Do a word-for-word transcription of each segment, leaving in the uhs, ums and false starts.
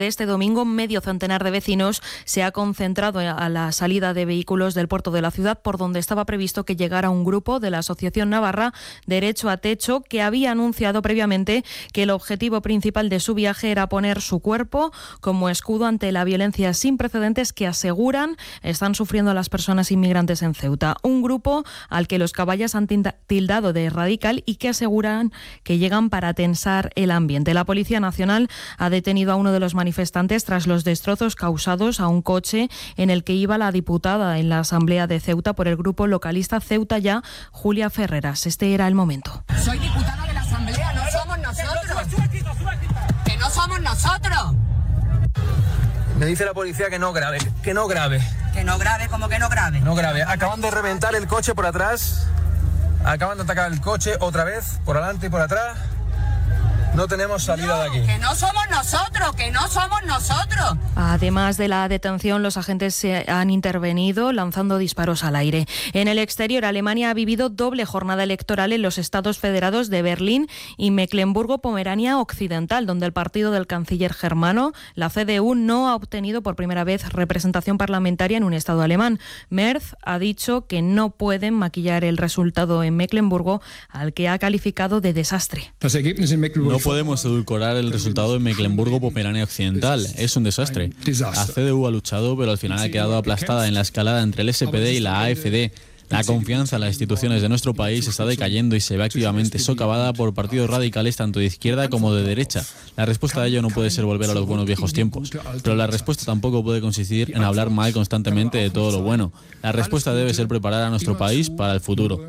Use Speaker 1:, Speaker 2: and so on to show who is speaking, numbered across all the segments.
Speaker 1: Este domingo, medio centenar de vecinos se ha concentrado a la salida de vehículos del puerto de la ciudad, por donde estaba previsto que llegara un grupo de la Asociación Navarra Derecho a Techo, que había anunciado previamente que el objetivo principal de su viaje era poner su cuerpo como escudo ante la violencia sin precedentes que aseguran están sufriendo las personas inmigrantes en Ceuta. Un grupo al que los caballas han tildado de radical y que aseguran que llegan para tensar el ambiente. La Policía Nacional ha detenido a uno de los manifestantes manifestantes tras los destrozos causados a un coche en el que iba la diputada en la Asamblea de Ceuta por el grupo localista Ceuta Ya, Julia Ferreras. Este era el momento.
Speaker 2: Soy diputada de la Asamblea, no somos nosotros. Que no somos nosotros.
Speaker 3: Me dice la policía que no grave, que no grave.
Speaker 2: Que no grave, ¿cómo que no grave?
Speaker 3: No grave. Acaban de reventar el coche por atrás. Acaban de atacar el coche otra vez, por adelante y por atrás. No tenemos salida
Speaker 2: no,
Speaker 3: de aquí.
Speaker 2: Que no somos nosotros, que no somos nosotros.
Speaker 1: Además de la detención, los agentes se han intervenido lanzando disparos al aire. En el exterior, Alemania ha vivido doble jornada electoral en los estados federados de Berlín y Mecklemburgo-Pomerania Occidental, donde el partido del canciller germano, la C D U, no ha obtenido por primera vez representación parlamentaria en un estado alemán. Merz ha dicho que no pueden maquillar el resultado en Mecklemburgo, al que ha calificado de desastre.
Speaker 4: No podemos edulcorar el resultado en Mecklemburgo-Pomerania Occidental. Es un desastre. La C D U ha luchado, pero al final ha quedado aplastada en la escalada entre el S P D y la A F D. La confianza en las instituciones de nuestro país está decayendo y se ve activamente socavada por partidos radicales tanto de izquierda como de derecha. La respuesta a ello no puede ser volver a los buenos viejos tiempos, pero la respuesta tampoco puede consistir en hablar mal constantemente de todo lo bueno. La respuesta debe ser preparar a nuestro país para el futuro.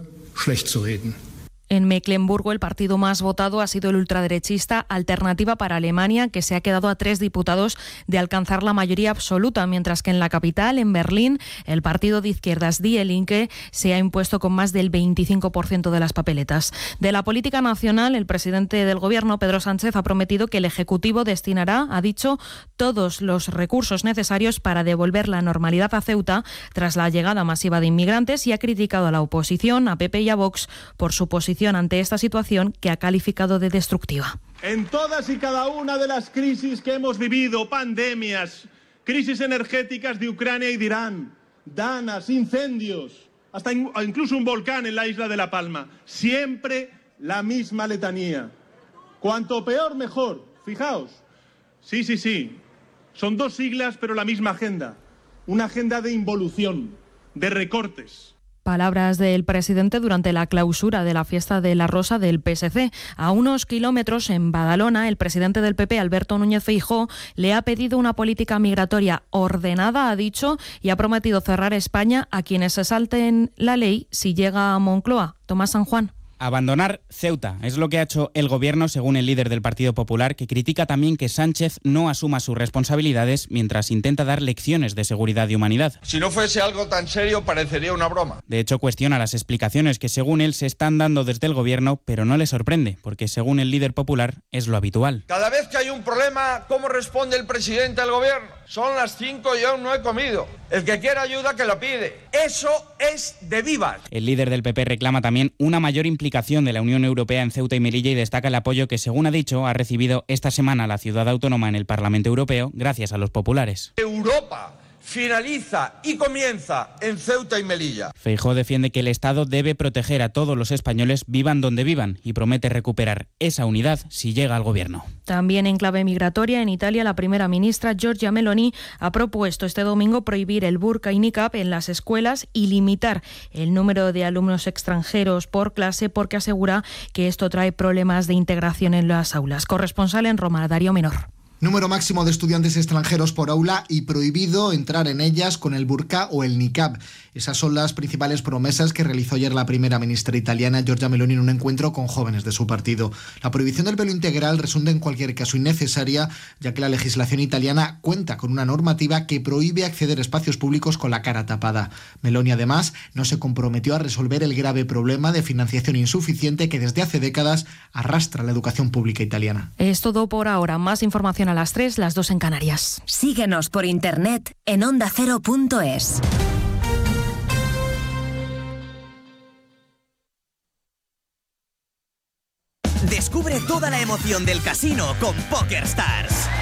Speaker 1: En Mecklemburgo, el partido más votado ha sido el ultraderechista Alternativa para Alemania, que se ha quedado a tres diputados de alcanzar la mayoría absoluta, mientras que en la capital, en Berlín, el partido de izquierdas Die Linke se ha impuesto con más del veinticinco por ciento de las papeletas. De la política nacional, el presidente del Gobierno, Pedro Sánchez, ha prometido que el Ejecutivo destinará, ha dicho, todos los recursos necesarios para devolver la normalidad a Ceuta tras la llegada masiva de inmigrantes y ha criticado a la oposición, a P P y a Vox, por su posición ante esta situación que ha calificado de destructiva.
Speaker 5: En todas y cada una de las crisis que hemos vivido, pandemias, crisis energéticas de Ucrania y de Irán, danas, incendios, hasta incluso un volcán en la isla de La Palma, siempre la misma letanía. Cuanto peor, mejor. Fijaos. Sí, sí, sí. Son dos siglas, pero la misma agenda. Una agenda de involución, de recortes.
Speaker 1: Palabras del presidente durante la clausura de la fiesta de la Rosa del P S C. A unos kilómetros, en Badalona, el presidente del P P, Alberto Núñez Feijóo, le ha pedido una política migratoria ordenada, ha dicho, y ha prometido cerrar España a quienes se salten la ley si llega a Moncloa. Tomás San Juan.
Speaker 6: Abandonar Ceuta es lo que ha hecho el Gobierno, según el líder del Partido Popular, que critica también que Sánchez no asuma sus responsabilidades mientras intenta dar lecciones de seguridad y humanidad.
Speaker 7: Si no fuese algo tan serio, parecería una broma.
Speaker 6: De hecho, cuestiona las explicaciones que, según él, se están dando desde el Gobierno, pero no le sorprende, porque, según el líder popular, es lo habitual.
Speaker 7: Cada vez que hay un problema, ¿cómo responde el presidente al Gobierno? Son las cinco y aún no he comido. El que quiera ayuda, que lo pide. Eso es de vivas.
Speaker 6: El líder del P P reclama también una mayor implicación de la Unión Europea en Ceuta y Melilla y destaca el apoyo que, según ha dicho, ha recibido esta semana la ciudad autónoma en el Parlamento Europeo gracias a los populares.
Speaker 7: Europa finaliza y comienza en Ceuta y Melilla.
Speaker 6: Feijóo defiende que el Estado debe proteger a todos los españoles, vivan donde vivan, y promete recuperar esa unidad si llega al Gobierno.
Speaker 1: También en clave migratoria, en Italia, la primera ministra Giorgia Meloni ha propuesto este domingo prohibir el burka y niqab en las escuelas y limitar el número de alumnos extranjeros por clase, porque asegura que esto trae problemas de integración en las aulas. Corresponsal en Roma, Darío Menor.
Speaker 8: Número máximo de estudiantes extranjeros por aula y prohibido entrar en ellas con el burka o el niqab. Esas son las principales promesas que realizó ayer la primera ministra italiana Giorgia Meloni en un encuentro con jóvenes de su partido. La prohibición del velo integral resulta en cualquier caso innecesaria, ya que la legislación italiana cuenta con una normativa que prohíbe acceder a espacios públicos con la cara tapada. Meloni, además, no se comprometió a resolver el grave problema de financiación insuficiente que desde hace décadas arrastra la educación pública italiana.
Speaker 1: Es todo por ahora. Más información a las tres, las dos en Canarias.
Speaker 9: Síguenos por internet en onda cero punto es.
Speaker 10: Descubre toda la emoción del casino con PokerStars.